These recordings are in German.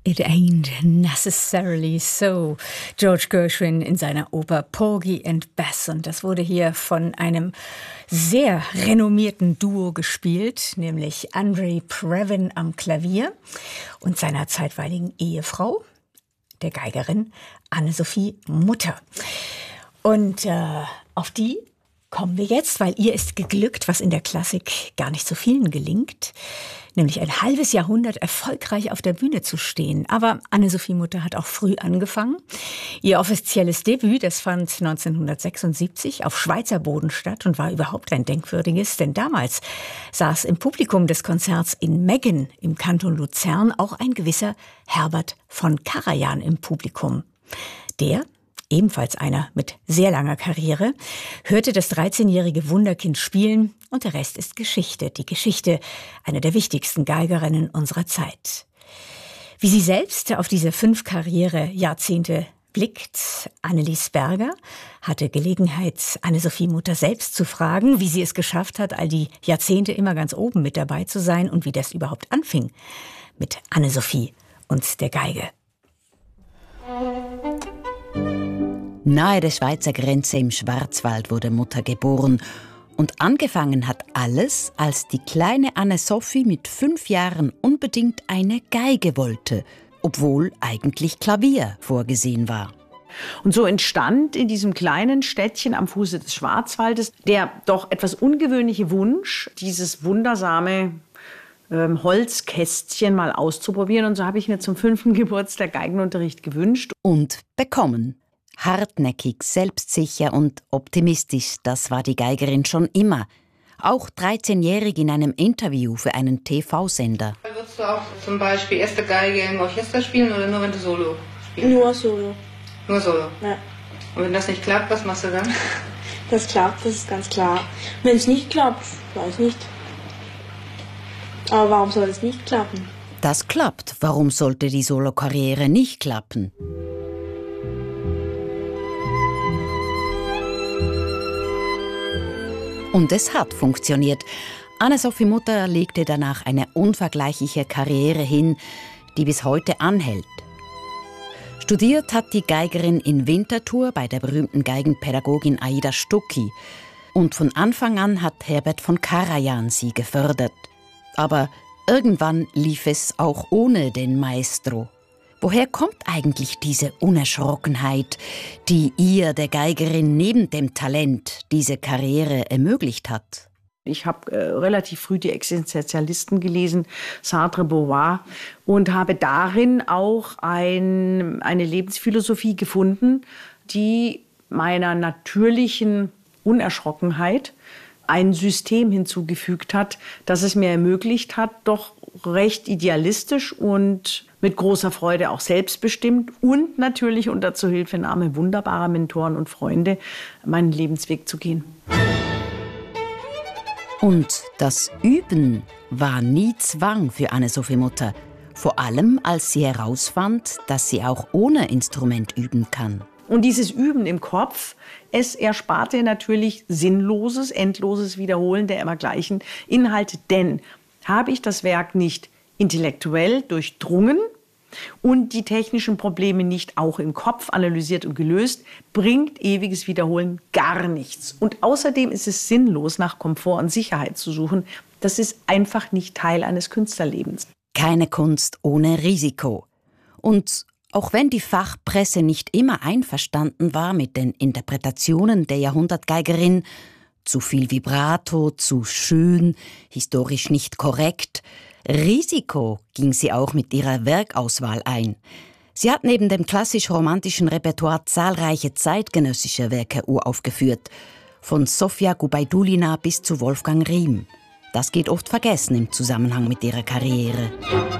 It ain't necessarily so. George Gershwin in seiner Oper Porgy and Bess. Und das wurde hier von einem sehr renommierten Duo gespielt, nämlich Andre Previn am Klavier und seiner zeitweiligen Ehefrau, der Geigerin Anne-Sophie Mutter. Und auf die kommen wir jetzt, weil ihr ist geglückt, was in der Klassik gar nicht so vielen gelingt, nämlich ein halbes Jahrhundert erfolgreich auf der Bühne zu stehen. Aber Anne-Sophie Mutter hat auch früh angefangen. Ihr offizielles Debüt, das fand 1976 auf Schweizer Boden statt und war überhaupt ein denkwürdiges, denn damals saß im Publikum des Konzerts in Meggen im Kanton Luzern auch ein gewisser Herbert von Karajan im Publikum. Der, ebenfalls einer mit sehr langer Karriere, hörte das 13-jährige Wunderkind spielen und der Rest ist Geschichte. Die Geschichte einer der wichtigsten Geigerinnen unserer Zeit. Wie sie selbst auf diese 5 Karrierejahrzehnte blickt, Annelies Berger hatte Gelegenheit, Anne-Sophie Mutter selbst zu fragen, wie sie es geschafft hat, all die Jahrzehnte immer ganz oben mit dabei zu sein und wie das überhaupt anfing mit Anne-Sophie und der Geige. Nahe der Schweizer Grenze im Schwarzwald wurde Mutter geboren. Und angefangen hat alles, als die kleine Anne-Sophie mit 5 Jahren unbedingt eine Geige wollte, obwohl eigentlich Klavier vorgesehen war. Und so entstand in diesem kleinen Städtchen am Fuße des Schwarzwaldes der doch etwas ungewöhnliche Wunsch, dieses wundersame Holzkästchen mal auszuprobieren. Und so habe ich mir zum 5. Geburtstag Geigenunterricht gewünscht. Und bekommen. Hartnäckig, selbstsicher und optimistisch, das war die Geigerin schon immer. Auch 13-jährig in einem Interview für einen TV-Sender. Würdest du auch zum Beispiel erste Geige im Orchester spielen oder nur wenn du Solo spielst? Nur Solo. Nur Solo? Ja. Und wenn das nicht klappt, was machst du dann? Das klappt, das ist ganz klar. Wenn es nicht klappt, weiß nicht. Aber warum soll es nicht klappen? Das klappt. Warum sollte die Solokarriere nicht klappen? Und es hat funktioniert. Anne-Sophie Mutter legte danach eine unvergleichliche Karriere hin, die bis heute anhält. Studiert hat die Geigerin in Winterthur bei der berühmten Geigenpädagogin Aida Stucki. Und von Anfang an hat Herbert von Karajan sie gefördert. Aber irgendwann lief es auch ohne den Maestro. Woher kommt eigentlich diese Unerschrockenheit, die ihr, der Geigerin, neben dem Talent diese Karriere ermöglicht hat? Ich habe relativ früh die Existenzialisten gelesen, Sartre, Beauvoir, und habe darin auch eine Lebensphilosophie gefunden, die meiner natürlichen Unerschrockenheit ein System hinzugefügt hat, das es mir ermöglicht hat, doch recht idealistisch und mit großer Freude auch selbstbestimmt und natürlich unter Zuhilfenahme wunderbarer Mentoren und Freunde meinen Lebensweg zu gehen. Und das Üben war nie Zwang für Anne-Sophie Mutter. Vor allem, als sie herausfand, dass sie auch ohne Instrument üben kann. Und dieses Üben im Kopf, es ersparte natürlich sinnloses, endloses Wiederholen der immer gleichen Inhalte. Denn habe ich das Werk nicht intellektuell durchdrungen und die technischen Probleme nicht auch im Kopf analysiert und gelöst, bringt ewiges Wiederholen gar nichts. Und außerdem ist es sinnlos, nach Komfort und Sicherheit zu suchen. Das ist einfach nicht Teil eines Künstlerlebens. Keine Kunst ohne Risiko. Und auch wenn die Fachpresse nicht immer einverstanden war mit den Interpretationen der Jahrhundertgeigerin, zu viel Vibrato, zu schön, historisch nicht korrekt, Risiko ging sie auch mit ihrer Werkauswahl ein. Sie hat neben dem klassisch-romantischen Repertoire zahlreiche zeitgenössische Werke uraufgeführt, von Sofia Gubaidulina bis zu Wolfgang Riem. Das geht oft vergessen im Zusammenhang mit ihrer Karriere.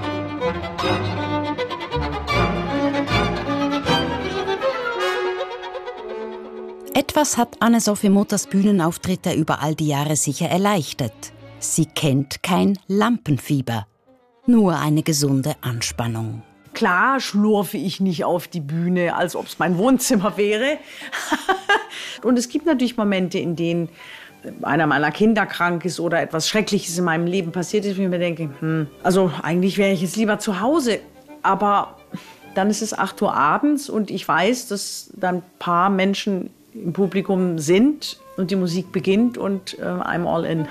Etwas hat Anne-Sophie Mutters Bühnenauftritte über all die Jahre sicher erleichtert. Sie kennt kein Lampenfieber, nur eine gesunde Anspannung. Klar schlurfe ich nicht auf die Bühne, als ob es mein Wohnzimmer wäre. Und es gibt natürlich Momente, in denen einer meiner Kinder krank ist oder etwas Schreckliches in meinem Leben passiert ist, wo ich mir denke, also eigentlich wäre ich jetzt lieber zu Hause. aber dann ist es 8 Uhr abends und ich weiß, dass da ein paar Menschen im Publikum sind und die Musik beginnt und I'm all in.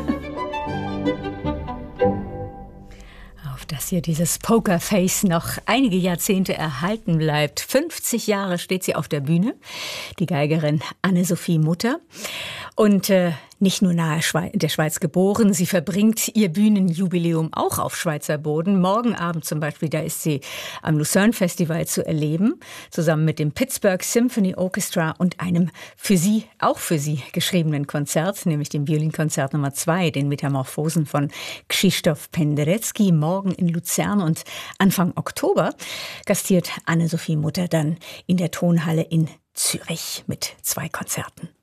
Dass hier dieses Pokerface noch einige Jahrzehnte erhalten bleibt. 50 Jahre steht sie auf der Bühne, die Geigerin Anne-Sophie Mutter. Und nicht nur nahe der Schweiz geboren, sie verbringt ihr Bühnenjubiläum auch auf Schweizer Boden. Morgen Abend zum Beispiel, da ist sie am Lucerne Festival zu erleben, zusammen mit dem Pittsburgh Symphony Orchestra und einem auch für sie geschriebenen Konzert, nämlich dem Violinkonzert Nummer 2, den Metamorphosen von Krzysztof Penderecki, morgen in Luzern. Und Anfang Oktober gastiert Anne-Sophie Mutter dann in der Tonhalle in Zürich mit 2 Konzerten.